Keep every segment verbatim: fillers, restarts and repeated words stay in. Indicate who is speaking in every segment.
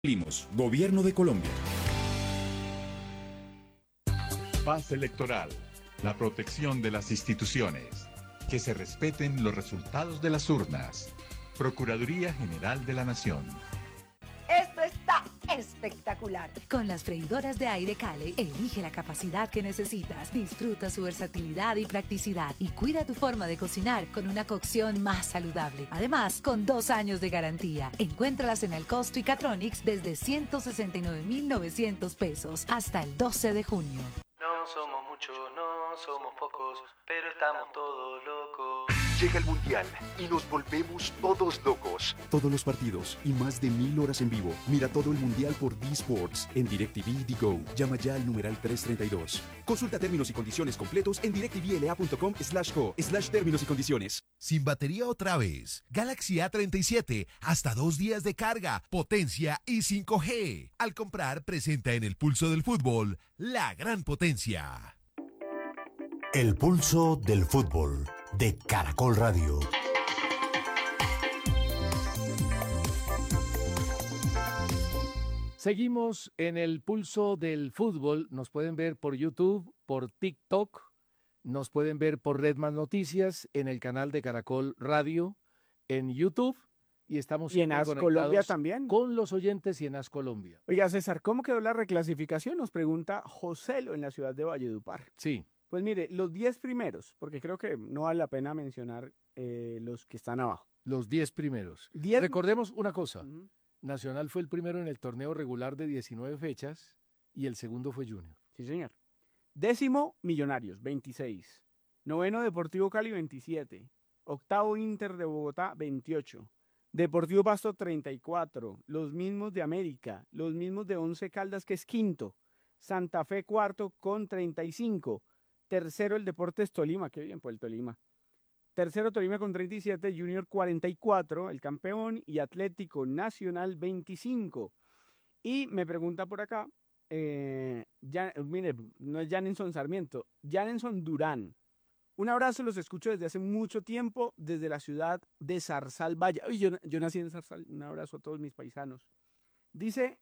Speaker 1: Limos, Gobierno de Colombia.
Speaker 2: Paz electoral, la protección de las instituciones, que se respeten los resultados de las urnas. Procuraduría General de la Nación.
Speaker 3: Esto está espectacular.
Speaker 4: Con las freidoras de aire Cale, elige la capacidad que necesitas, disfruta su versatilidad y practicidad y cuida tu forma de cocinar con una cocción más saludable. Además, con dos años de garantía. Encuéntralas en Alcosto y Catronics desde ciento sesenta y nueve mil novecientos pesos hasta el doce de junio.
Speaker 5: No somos muchos, no somos pocos, pero estamos todos locos.
Speaker 6: Llega el Mundial y nos volvemos todos locos.
Speaker 7: Todos los partidos y más de mil horas en vivo. Mira todo el Mundial por D Sports en DirecTV Digo. Llama ya al numeral trescientos treinta y dos. Consulta términos y condiciones completos en directvla.com slash co slash términos y condiciones.
Speaker 8: Sin batería otra vez. Galaxy A treinta y siete. Hasta dos días de carga, potencia y cinco G. Al comprar, presenta en el pulso del fútbol la gran potencia.
Speaker 9: El pulso del fútbol de Caracol Radio.
Speaker 10: Seguimos en el pulso del fútbol. Nos pueden ver por YouTube, por TikTok, nos pueden ver por Red Más Noticias, en el canal de Caracol Radio, en YouTube, y estamos
Speaker 11: y en As Colombia también.
Speaker 10: Con los oyentes y en As Colombia.
Speaker 11: Oiga, César, ¿cómo quedó la reclasificación? Nos pregunta Joselo en la ciudad de Valledupar.
Speaker 10: Sí.
Speaker 11: Pues mire, los diez primeros, porque creo que no vale la pena mencionar eh, los que están abajo.
Speaker 10: Los diez primeros.
Speaker 11: Diez...
Speaker 10: Recordemos una cosa.
Speaker 11: Uh-huh.
Speaker 10: Nacional fue el primero en el torneo regular de diecinueve fechas y el segundo fue Junior.
Speaker 11: Sí, señor. Décimo, Millonarios, veintiséis. Noveno, Deportivo Cali, veintisiete. Octavo, Inter de Bogotá, veintiocho. Deportivo Pasto, treinta y cuatro. Los mismos de América. Los mismos de Once Caldas, que es quinto. Santa Fe, cuarto, con treinta y cinco. Tercero, el Deportes Tolima. Qué bien por el Tolima. Tercero, Tolima con treinta y siete. Junior, cuarenta y cuatro, el campeón. Y Atlético Nacional, veinticinco. Y me pregunta por acá, eh, ya, mire, no es Janenson Sarmiento, Janenson Durán. Un abrazo, los escucho desde hace mucho tiempo, desde la ciudad de Zarzal-Valle. Yo, yo nací en Zarzal, un abrazo a todos mis paisanos. Dice,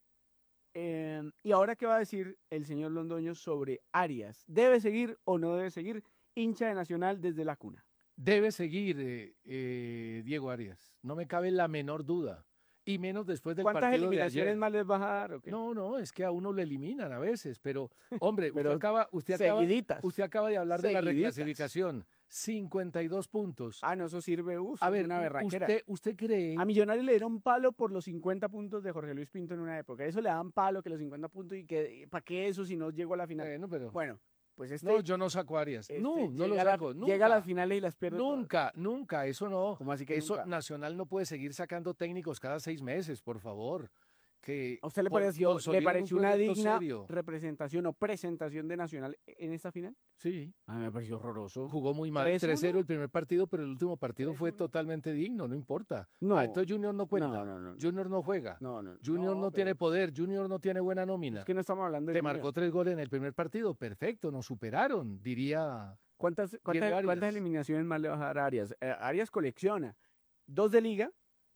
Speaker 11: eh, ¿y ahora qué va a decir el señor Londoño sobre Arias? ¿Debe seguir o no debe seguir? Hincha de Nacional desde la cuna.
Speaker 10: Debe seguir eh, eh, Diego Arias, no me cabe la menor duda. Y menos después del partido de ayer.
Speaker 11: ¿Cuántas eliminaciones más les va a dar? ¿O qué?
Speaker 10: No, no, es que a uno lo eliminan a veces, pero, hombre,
Speaker 11: pero
Speaker 10: usted, acaba, usted, acaba, usted acaba de hablar
Speaker 11: seguiditas.
Speaker 10: de la reclasificación. cincuenta y dos puntos.
Speaker 11: Ah, no, eso sirve, uf,
Speaker 10: a ver,
Speaker 11: una berraquera.
Speaker 10: Usted, ¿Usted cree?
Speaker 11: A Millonarios le dieron palo por los cincuenta puntos de Jorge Luis Pinto en una época. Eso le dan palo, que los cincuenta puntos, y que ¿para qué eso si no llegó a la final?
Speaker 10: Bueno, pero...
Speaker 11: Bueno. Pues este,
Speaker 10: no, yo no saco a Arias.
Speaker 11: Este,
Speaker 10: no, no lo
Speaker 11: la,
Speaker 10: saco. Nunca.
Speaker 11: Llega a las finales y las pierde.
Speaker 10: Nunca, todas. nunca, eso no.
Speaker 11: ¿Cómo así que
Speaker 10: eso
Speaker 11: nunca?
Speaker 10: Nacional no puede seguir sacando técnicos cada seis meses, por favor. Que
Speaker 11: ¿A usted le pareció, ¿le pareció una digna serio. representación o presentación de Nacional en esta final?
Speaker 10: Sí.
Speaker 11: A mí me pareció horroroso.
Speaker 10: Jugó muy mal. tres cero el primer partido, pero el último partido fue totalmente digno, no importa.
Speaker 11: No.
Speaker 10: Ah, entonces Junior no cuenta.
Speaker 11: No, no, no.
Speaker 10: Junior no juega.
Speaker 11: No, no.
Speaker 10: Junior no, no tiene poder, Junior no tiene buena nómina.
Speaker 11: Es que no estamos hablando de
Speaker 10: Te marcó tres goles en el primer partido, perfecto, nos superaron, diría.
Speaker 11: ¿Cuántas, cuántas, ¿cuántas eliminaciones más le va a dar a Arias? Eh, Arias colecciona dos de Liga,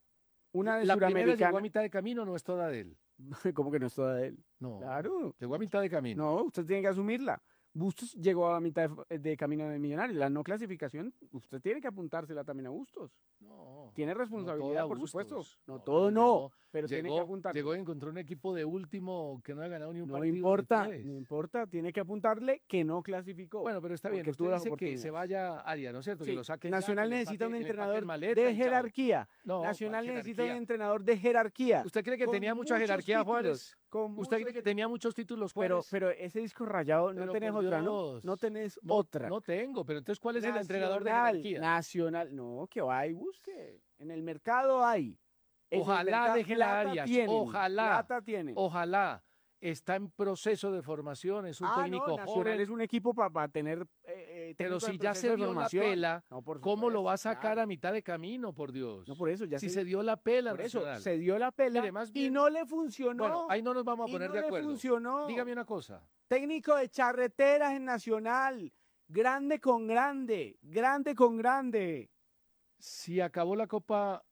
Speaker 11: una de
Speaker 10: La
Speaker 11: Suramericana.
Speaker 10: primera llegó a mitad de camino, no es toda de él.
Speaker 11: ¿Cómo que no es toda de él?
Speaker 10: No.
Speaker 11: Claro.
Speaker 10: Llegó a mitad de camino.
Speaker 11: No, usted tiene que asumirla. Bustos llegó a mitad de, de camino de Millonarios. La no clasificación, usted tiene que apuntársela también a Bustos.
Speaker 10: No.
Speaker 11: Tiene responsabilidad,
Speaker 10: no
Speaker 11: por
Speaker 10: Bustos.
Speaker 11: supuesto. No,
Speaker 10: no
Speaker 11: todo no,
Speaker 10: llegó,
Speaker 11: pero
Speaker 10: llegó,
Speaker 11: tiene que apuntar.
Speaker 10: Llegó y encontró un equipo de último que no ha ganado ni un
Speaker 11: no
Speaker 10: partido.
Speaker 11: Importa, no importa, tiene que apuntarle que no clasificó.
Speaker 10: Bueno, pero está bien, usted dice que se vaya a Arias, ¿no es cierto?
Speaker 11: Sí.
Speaker 10: Que lo saque
Speaker 11: Nacional
Speaker 10: ya,
Speaker 11: necesita
Speaker 10: empaque,
Speaker 11: un entrenador
Speaker 10: maleta,
Speaker 11: de jerarquía.
Speaker 10: No,
Speaker 11: Nacional necesita
Speaker 10: jerarquía.
Speaker 11: un entrenador de jerarquía.
Speaker 10: ¿Usted cree que tenía mucha jerarquía,
Speaker 11: títulos,
Speaker 10: Juárez? ¿Usted cree que tenía muchos títulos, Juárez?
Speaker 11: Pero, pero ese disco rayado, no
Speaker 10: pero
Speaker 11: tenés otra, ¿no? No tenés
Speaker 10: no,
Speaker 11: otra.
Speaker 10: No tengo, pero entonces, ¿cuál es
Speaker 11: Nacional,
Speaker 10: el entrenador de jerarquía?
Speaker 11: Nacional, no, que va y busque. En el mercado hay.
Speaker 10: Ojalá deje la Arias, ojalá,
Speaker 11: plata tienen.
Speaker 10: ojalá. Está en proceso de formación, es un
Speaker 11: ah,
Speaker 10: técnico
Speaker 11: no,
Speaker 10: joven.
Speaker 11: Nacional es un equipo para pa tener eh, eh,
Speaker 10: pero si ya se dio la pela, no, ¿cómo supuesto, lo va a sacar claro. a mitad de camino, por Dios?
Speaker 11: No, por eso ya
Speaker 10: si
Speaker 11: se,
Speaker 10: se dio la pela,
Speaker 11: por
Speaker 10: Nacional.
Speaker 11: eso se dio la pela
Speaker 10: Mire, más bien,
Speaker 11: y no le funcionó.
Speaker 10: Bueno, ahí no nos vamos a poner
Speaker 11: no
Speaker 10: de acuerdo.
Speaker 11: Le funcionó.
Speaker 10: Dígame una cosa.
Speaker 11: Técnico de charreteras en Nacional, grande con grande, grande con grande.
Speaker 10: Si acabó la Copa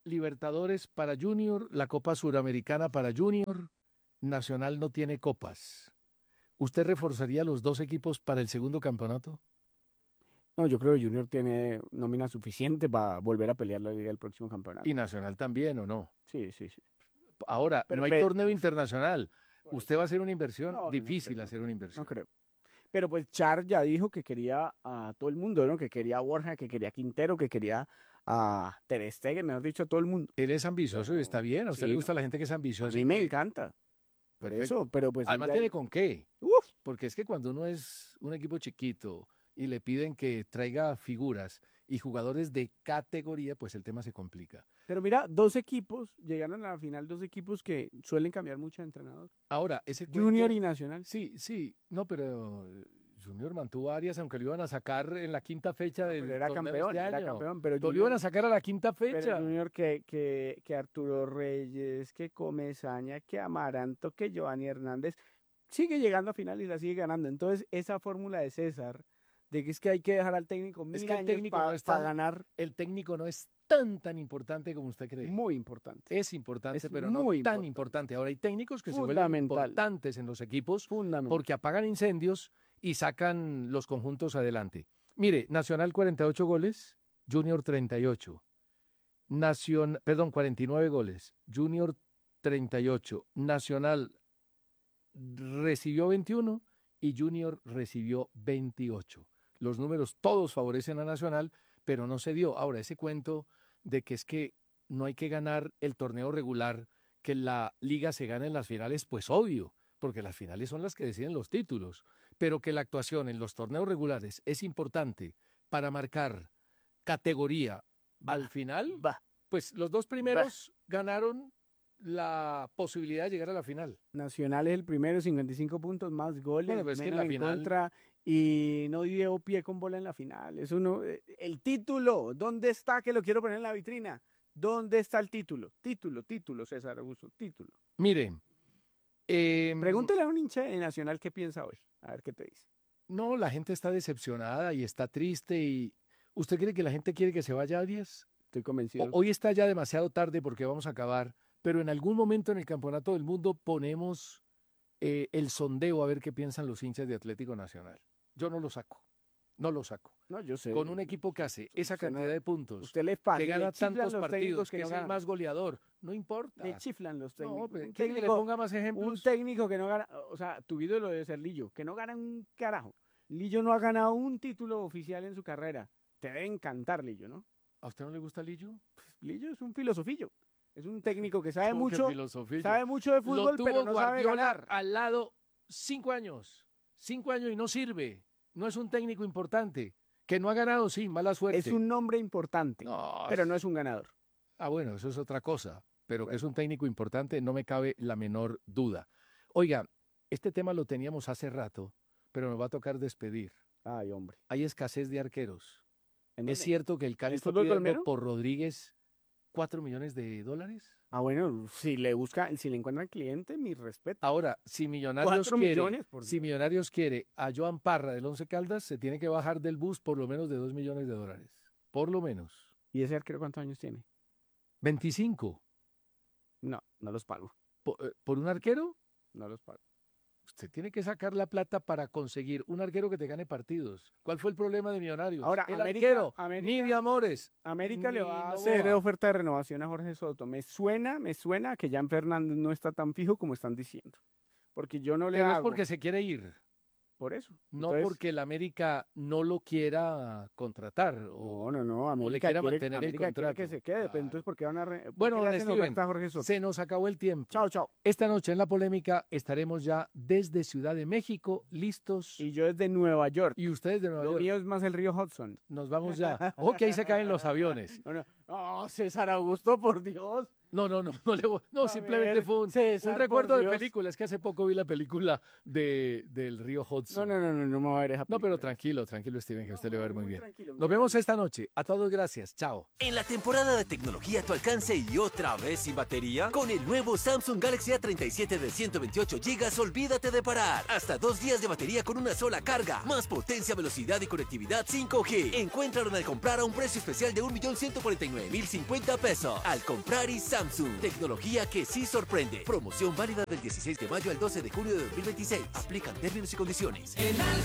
Speaker 10: Libertadores para Junior, la Copa Suramericana para Junior, Nacional no tiene copas. ¿Usted reforzaría los dos equipos para el segundo campeonato?
Speaker 11: No, yo creo que Junior tiene nómina suficiente para volver a pelear la liga del próximo campeonato.
Speaker 10: ¿Y Nacional también o no?
Speaker 11: Sí, sí, sí.
Speaker 10: Ahora,
Speaker 11: Pero,
Speaker 10: no hay
Speaker 11: pero,
Speaker 10: torneo internacional. ¿Usted va a hacer una inversión?
Speaker 11: No, no,
Speaker 10: Difícil
Speaker 11: no,
Speaker 10: hacer una inversión.
Speaker 11: No creo. Pero pues Char ya dijo que quería a todo el mundo, ¿no? Que quería a Borja, que quería a Quintero, que quería a Ter Stegen, mejor dicho, a todo el mundo.
Speaker 10: Él es ambicioso y está bien. ¿A usted
Speaker 11: Sí,
Speaker 10: le gusta
Speaker 11: no.
Speaker 10: la gente que es
Speaker 11: A
Speaker 10: ambiciosa?
Speaker 11: mí me encanta. Por
Speaker 10: Perfecto.
Speaker 11: eso, pero pues...
Speaker 10: Además
Speaker 11: ya-
Speaker 10: tiene con qué.
Speaker 11: Uf,
Speaker 10: Porque es que cuando uno es un equipo chiquito y le piden que traiga figuras y jugadores de categoría, pues el tema se complica.
Speaker 11: pero mira, dos equipos, llegaron a la final dos equipos que suelen cambiar mucho de entrenador.
Speaker 10: Ahora, ese
Speaker 11: Junior
Speaker 10: cuento-
Speaker 11: y Nacional.
Speaker 10: Sí, sí. No, pero eh, Junior mantuvo a Arias, aunque lo iban a sacar en la quinta fecha del
Speaker 11: Pero era
Speaker 10: torneo
Speaker 11: campeón,
Speaker 10: este
Speaker 11: era
Speaker 10: año.
Speaker 11: campeón, pero
Speaker 10: Lo
Speaker 11: Junior-
Speaker 10: iban a sacar a la quinta
Speaker 11: Pero
Speaker 10: fecha.
Speaker 11: Junior que, que, que Arturo Reyes, que Comesaña, que Amaranto, que Giovanni Hernández, sigue llegando a final y la sigue ganando. Entonces, esa fórmula de César, de que es que hay que dejar al técnico mil
Speaker 10: Es que el
Speaker 11: años
Speaker 10: técnico
Speaker 11: para
Speaker 10: no es tan-
Speaker 11: ganar,
Speaker 10: El técnico no es tan, tan importante como usted cree.
Speaker 11: muy importante.
Speaker 10: Es importante,
Speaker 11: es
Speaker 10: pero no
Speaker 11: muy
Speaker 10: tan
Speaker 11: importante.
Speaker 10: importante. Ahora hay técnicos que se vuelven
Speaker 11: Fundamental.
Speaker 10: importantes en los equipos
Speaker 11: Fundamental.
Speaker 10: porque apagan incendios y sacan los conjuntos adelante. Mire, Nacional cuarenta y ocho goles, Junior treinta y ocho. Nacion, perdón, cuarenta y nueve goles, Junior treinta y ocho. Nacional recibió veintiuno y Junior recibió veintiocho. Los números todos favorecen a Nacional, pero no se dio. Ahora, ese cuento de que es que no hay que ganar el torneo regular, que la liga se gane en las finales, pues obvio, porque las finales son las que deciden los títulos, pero que la actuación en los torneos regulares es importante para marcar categoría al final,
Speaker 11: Va.
Speaker 10: pues los dos primeros ganaron la posibilidad de llegar a la final.
Speaker 11: Nacional es el primero, cincuenta y cinco puntos, más goles,
Speaker 10: Bueno, pero es que
Speaker 11: menos
Speaker 10: la
Speaker 11: en
Speaker 10: final-
Speaker 11: contra, y no dio pie con bola en la final. Eso no, eh, el título, ¿dónde está? Que lo quiero poner en la vitrina. ¿Dónde está el título? Título, título, César Augusto, título.
Speaker 10: Miren, eh,
Speaker 11: Pregúntele a un hincha de Nacional qué piensa hoy, a ver qué te dice.
Speaker 10: no, la gente está decepcionada y está triste. Y ¿usted cree que la gente quiere que se vaya Arias?
Speaker 11: Estoy convencido.
Speaker 10: O- hoy está ya demasiado tarde porque vamos a acabar, pero en algún momento en el Campeonato del Mundo ponemos eh, el sondeo a ver qué piensan los hinchas de Atlético Nacional. Yo no lo saco, no lo saco.
Speaker 11: No, yo sé.
Speaker 10: Con un equipo que hace esa
Speaker 11: Usted no-
Speaker 10: cantidad de puntos,
Speaker 11: Usted le fa-
Speaker 10: que
Speaker 11: le
Speaker 10: gana
Speaker 11: chiflan
Speaker 10: tantos
Speaker 11: los
Speaker 10: partidos,
Speaker 11: técnicos
Speaker 10: que
Speaker 11: que no
Speaker 10: es el
Speaker 11: ganan.
Speaker 10: más goleador, no importa.
Speaker 11: Le chiflan los técnicos.
Speaker 10: No, pero
Speaker 11: un,
Speaker 10: ¿quiere que le
Speaker 11: técnico
Speaker 10: ponga más
Speaker 11: un
Speaker 10: ejemplos?
Speaker 11: técnico que no gana, o sea, tu ídolo debe ser Lillo, que no gana un carajo. Lillo no ha ganado un título oficial en su carrera. Te debe encantar Lillo, ¿no?
Speaker 10: ¿A usted no le gusta Lillo?
Speaker 11: Pues, Lillo es un filosofillo. Es un técnico que sabe
Speaker 10: ¿Cómo que
Speaker 11: mucho,
Speaker 10: filosofillo?
Speaker 11: sabe mucho de
Speaker 10: Lo
Speaker 11: fútbol,
Speaker 10: tuvo
Speaker 11: pero no sabe
Speaker 10: Guardiola
Speaker 11: ganar.
Speaker 10: al lado cinco años, cinco años y no sirve. No es un técnico importante. Que no ha ganado, sí, mala suerte.
Speaker 11: Es un nombre importante,
Speaker 10: No,
Speaker 11: pero no es un ganador.
Speaker 10: Ah, bueno, eso es otra cosa. Pero que es un técnico importante, no me cabe la menor duda. Oiga, este tema lo teníamos hace rato, pero me va a tocar despedir.
Speaker 11: Ay, hombre.
Speaker 10: Hay escasez de arqueros.
Speaker 11: ¿En
Speaker 10: ¿Es
Speaker 11: dónde?
Speaker 10: cierto que el Cali
Speaker 11: ¿En
Speaker 10: está
Speaker 11: fútbol
Speaker 10: pidiendo
Speaker 11: colombiano?
Speaker 10: por Rodríguez cuatro millones de dólares?
Speaker 11: Ah, bueno, si le busca, si le encuentran cliente, mi respeto.
Speaker 10: Ahora, si Millonarios
Speaker 11: Cuatro
Speaker 10: quiere,
Speaker 11: millones, por
Speaker 10: si
Speaker 11: Dios.
Speaker 10: Millonarios quiere a Joan Parra del Once Caldas, se tiene que bajar del bus por lo menos de dos millones de dólares. Por lo menos.
Speaker 11: ¿Y ese arquero cuántos años tiene?
Speaker 10: veinticinco.
Speaker 11: No, no los pago.
Speaker 10: ¿Por, eh, por un arquero?
Speaker 11: No los pago.
Speaker 10: Usted tiene que sacar la plata para conseguir un arquero que te gane partidos. ¿Cuál fue el problema de Millonarios?
Speaker 11: Ahora,
Speaker 10: el
Speaker 11: América-
Speaker 10: arquero,
Speaker 11: América-
Speaker 10: ni de amores.
Speaker 11: América le
Speaker 10: Ni
Speaker 11: va a
Speaker 10: Novoa.
Speaker 11: hacer oferta de renovación a Jorge Soto. Me suena, me suena que Jan Fernández no está tan fijo como están diciendo. Porque yo no le
Speaker 10: Pero es
Speaker 11: hago.
Speaker 10: porque se quiere ir,
Speaker 11: Por eso.
Speaker 10: no
Speaker 11: Entonces,
Speaker 10: porque el América no lo quiera contratar. O,
Speaker 11: No, no, no.
Speaker 10: le
Speaker 11: América
Speaker 10: quiera
Speaker 11: quiere,
Speaker 10: mantener el
Speaker 11: América quiere
Speaker 10: contrato.
Speaker 11: que se quede. Pero
Speaker 10: Claro.
Speaker 11: entonces, ¿por qué van a re- por
Speaker 10: Bueno,
Speaker 11: qué le
Speaker 10: don
Speaker 11: hacen
Speaker 10: Steven,
Speaker 11: oferta a Jorge Soto?
Speaker 10: se nos acabó el tiempo.
Speaker 11: Chao, chao.
Speaker 10: Esta noche en La Polémica estaremos ya desde Ciudad de México, listos.
Speaker 11: Y yo desde Nueva York.
Speaker 10: Y ustedes de Nueva
Speaker 11: Lo
Speaker 10: York.
Speaker 11: mío es más el río Hudson.
Speaker 10: Nos vamos ya. Ojo que ahí se caen los aviones.
Speaker 11: No, no. Oh, César Augusto, por Dios.
Speaker 10: No, no, no, no, le voy- no
Speaker 11: A
Speaker 10: simplemente
Speaker 11: ver,
Speaker 10: fue un,
Speaker 11: César,
Speaker 10: un recuerdo
Speaker 11: por
Speaker 10: de
Speaker 11: Dios.
Speaker 10: película. Es que hace poco vi la película de, del río
Speaker 11: No,
Speaker 10: Hudson.
Speaker 11: no, no, no, no me voy a ver esa
Speaker 10: No,
Speaker 11: película.
Speaker 10: pero tranquilo, tranquilo, Steven, que a usted le va a ver muy bien.
Speaker 11: tranquilo, muy
Speaker 10: Nos vemos esta noche. A todos, gracias. Chao.
Speaker 12: En la temporada de tecnología a tu alcance y otra vez sin batería, con el nuevo Samsung Galaxy A treinta y siete de ciento veintiocho gigas, olvídate de parar. Hasta dos días de batería con una sola carga, más potencia, velocidad y conectividad cinco G. Encuéntralo al comprar a un precio especial de un millón ciento cuarenta y nueve mil cincuenta pesos. Al comprar y Samsung, tecnología que sí sorprende. Promoción válida del dieciséis de mayo al doce de junio de dos mil veintiséis. Aplican términos y condiciones.